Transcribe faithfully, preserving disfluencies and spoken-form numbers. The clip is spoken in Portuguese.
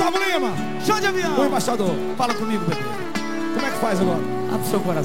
Gustavo Lima, Xande Avião. Oi, embaixador, fala comigo, bebê. Como é que faz agora? Abre o seu coração.